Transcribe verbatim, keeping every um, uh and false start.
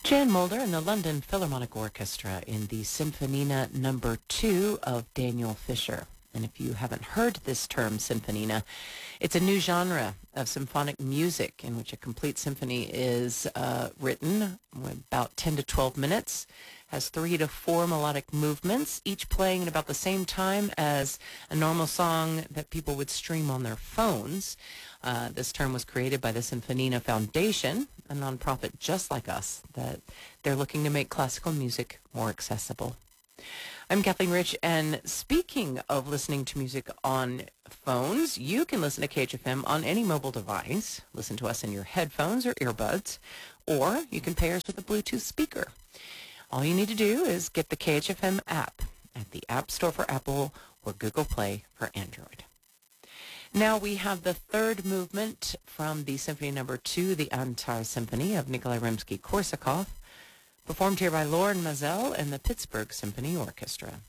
Jan Mulder and the London Philharmonic Orchestra in the Sinfonina number two of Daniel Fisher. And if you haven't heard this term, Sinfonina, it's a new genre of symphonic music in which a complete symphony is uh, written, about ten to twelve minutes, has three to four melodic movements, each playing at about the same time as a normal song that people would stream on their phones. Uh, this term was created by the Sinfonina Foundation, a nonprofit just like us, that they're looking to make classical music more accessible. I'm Kathleen Rich, and speaking of listening to music on phones, you can listen to K H F M on any mobile device. Listen to us in your headphones or earbuds, or you can pair us with a Bluetooth speaker. All you need to do is get the K H F M app at the App Store for Apple or Google Play for Android. Now we have the third movement from the Symphony Number Two, the Antar Symphony of Nikolai Rimsky-Korsakov, performed here by Loren Maazel and the Pittsburgh Symphony Orchestra.